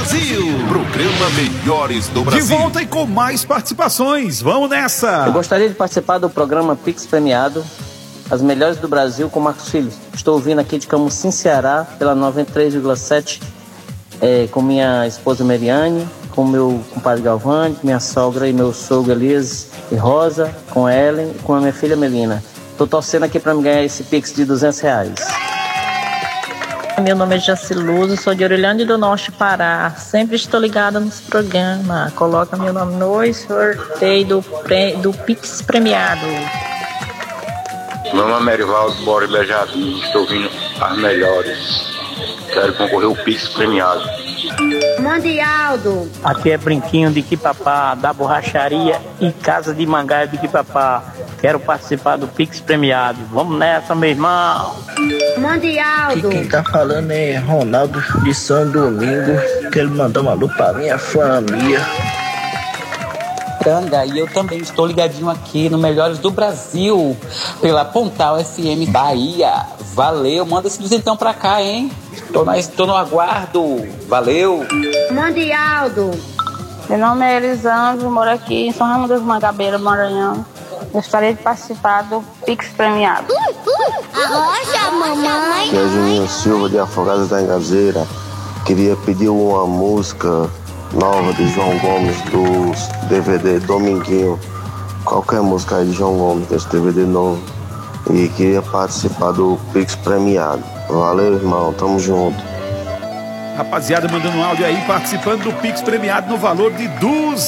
Brasil. Programa Melhores do Brasil. De volta e com mais participações. Vamos nessa. Eu gostaria de participar do programa Pix Premiado, As Melhores do Brasil, com Marcos Filho. Estou ouvindo aqui de Camusim, Ceará, pela 93,7, com minha esposa Meriane, com meu compadre Galvani, minha sogra e meu sogro Elias e Rosa, com Ellen e com a minha filha Melina. Estou torcendo aqui para me ganhar esse Pix de R$200. Meu nome é Jaciluso, sou de Orelhândia do Norte, Pará. Sempre estou ligada nos programas. Coloca meu nome no sorteio do Pix Premiado. Meu nome é Merivaldo, moro em Beijadinho. Estou ouvindo As Melhores. Quero concorrer ao Pix Premiado. Mande Aldo. Aqui é Brinquinho de Quipapá, da borracharia e Casa de Mangaia de Quipapá. Quero participar do Pix Premiado. Vamos nessa, meu irmão. Mande Aldo. Aqui quem tá falando é Ronaldo de São Domingo. Quero mandar uma alô pra minha família. E eu também estou ligadinho aqui no Melhores do Brasil, pela Pontal FM Bahia. Valeu, manda esse duzentão pra cá, hein? Tô no aguardo. Valeu. Mande Aldo. Meu nome é Elisandro, moro aqui em São Ramo das Mangabeiras, Maranhão. Gostaria de participar do Pix Premiado. Arrocha, mamãe. É Juninho Silva, de Afogados da Engazeira. Queria pedir uma música nova de João Gomes, do DVD Dominguinho. Qualquer música aí de João Gomes, desse DVD novo. E queria participar do Pix Premiado. Valeu, irmão, tamo junto. Rapaziada, mandando um áudio aí, participando do Pix Premiado no valor de R$200.